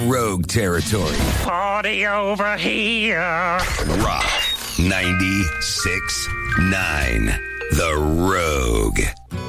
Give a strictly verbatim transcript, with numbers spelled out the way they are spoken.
Rogue territory. Party over here. Rock ninety-six point nine. The Rogue.